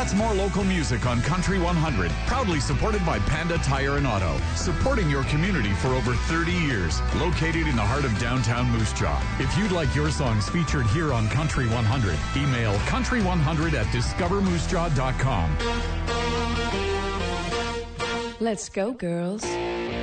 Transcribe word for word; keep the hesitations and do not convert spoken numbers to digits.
That's more local music on Country one hundred, proudly supported by Panda Tire and Auto, supporting your community for over thirty years, located in the heart of downtown Moose Jaw. If you'd like your songs featured here on Country one hundred, email country one hundred at discover moose jaw dot com. Let's go, girls.